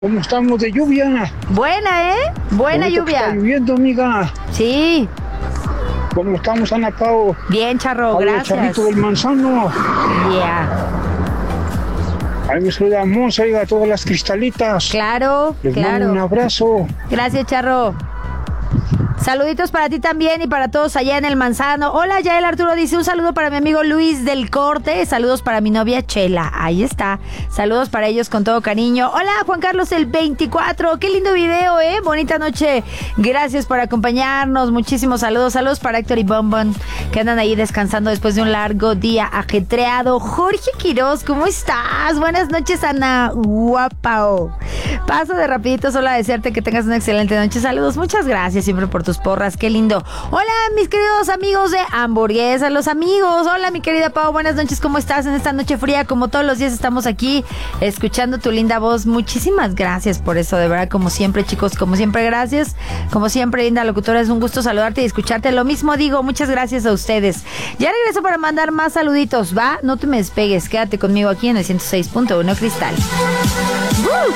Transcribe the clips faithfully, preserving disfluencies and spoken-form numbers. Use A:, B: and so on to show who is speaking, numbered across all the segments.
A: ¿Cómo estamos de lluvia?
B: Buena, ¿eh? Buena
A: Ahorita
B: lluvia.
A: Está lloviendo, amiga.
B: Sí.
A: ¿Cómo estamos, Ana Pao?
B: Bien, Charro,
A: Hola,
B: gracias.
A: Charrito del Manzano.
B: Yeah.
A: Ahí me saluda Monza, oiga, todas las cristalitas.
B: Claro,
A: Les
B: claro.
A: mando un abrazo.
B: Gracias, Charro. Saluditos para ti también y para todos allá en el Manzano. Hola, Yael Arturo dice un saludo para mi amigo Luis del Corte. Saludos para mi novia Chela. Ahí está. Saludos para ellos con todo cariño. Hola, Juan Carlos el veinticuatro. Qué lindo video, ¿eh? Bonita noche. Gracias por acompañarnos. Muchísimos saludos. Saludos para Héctor y Bombón, que andan ahí descansando después de un largo día ajetreado. Jorge Quiroz, ¿cómo estás? Buenas noches, Ana. Guapao. Paso de rapidito solo a desearte que tengas una excelente noche. Saludos. Muchas gracias siempre por tus porras, qué lindo. Hola, mis queridos amigos de Hamburguesa, los amigos. Hola, mi querida Pau, buenas noches, ¿cómo estás en esta noche fría? Como todos los días estamos aquí escuchando tu linda voz. Muchísimas gracias por eso, de verdad, como siempre, chicos, como siempre, gracias. Como siempre, linda locutora, es un gusto saludarte y escucharte. Lo mismo digo, muchas gracias a ustedes. Ya regreso para mandar más saluditos, ¿va? No te me despegues, quédate conmigo aquí en el ciento seis punto uno Cristal. ¡Uh!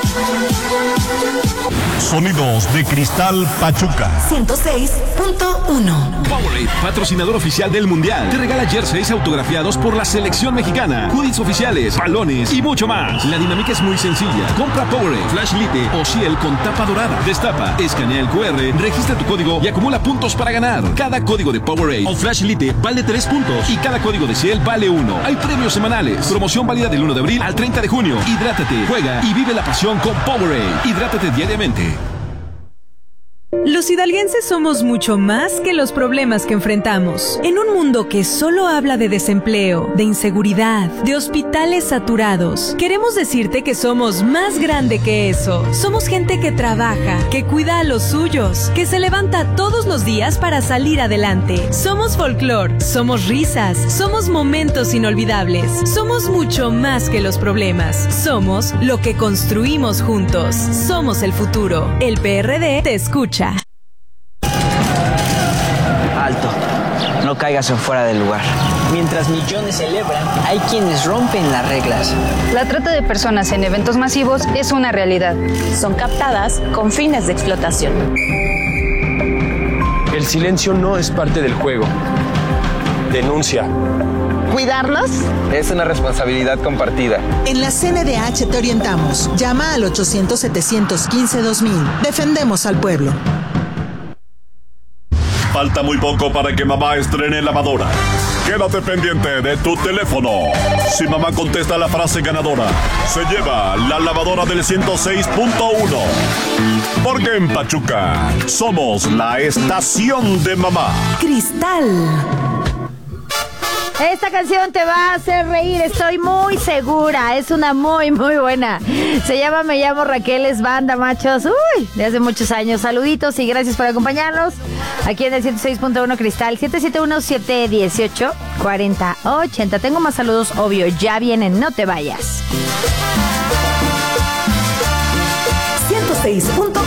C: Sonidos de Cristal Pachuca.
D: ciento seis punto uno.
E: Powerade, patrocinador oficial del Mundial, te regala jerseys autografiados por la selección mexicana, hoodies oficiales, balones y mucho más. La dinámica es muy sencilla. Compra Powerade, Flash Lite o Ciel con tapa dorada. Destapa, escanea el cu erre, registra tu código y acumula puntos para ganar. Cada código de Powerade o Flash Lite vale tres puntos y cada código de Ciel vale uno. Hay premios semanales. Promoción válida del uno de abril al treinta de junio. Hidrátate, juega y vive la pasión con Powerade. Hidrátate diariamente.
F: Los hidalguenses somos mucho más que los problemas que enfrentamos. En un mundo que solo habla de desempleo, de inseguridad, de hospitales saturados, queremos decirte que somos más grande que eso. Somos gente que trabaja, que cuida a los suyos, que se levanta todos los días para salir adelante. Somos folclor, somos risas, somos momentos inolvidables. Somos mucho más que los problemas. Somos lo que construimos juntos. Somos el futuro. El P R D te escucha.
G: Alto, no caigas en fuera del lugar. Mientras millones celebran, hay quienes rompen las reglas.
H: La trata de personas en eventos masivos es una realidad.
I: Son captadas con fines de explotación.
J: El silencio no es parte del juego. Denuncia.
K: ¿Cuidarlos?
L: Es una responsabilidad compartida.
D: En la C N D H te orientamos. Llama al ochocientos, setecientos quince, dos mil. Defendemos al pueblo.
C: Falta muy poco para que mamá estrene lavadora. Quédate pendiente de tu teléfono. Si mamá contesta la frase ganadora, se lleva la lavadora del ciento seis punto uno. Porque en Pachuca somos la estación de mamá.
D: Cristal.
B: Esta canción te va a hacer reír, estoy muy segura. Es una muy, muy buena. Se llama Me llamo Raquel, es banda, machos. Uy, de hace muchos años. Saluditos y gracias por acompañarnos aquí en el ciento seis punto uno Cristal. siete siete uno, siete uno ocho, cuatro cero ocho cero. Tengo más saludos, obvio. Ya vienen, no te vayas.
D: ciento seis punto uno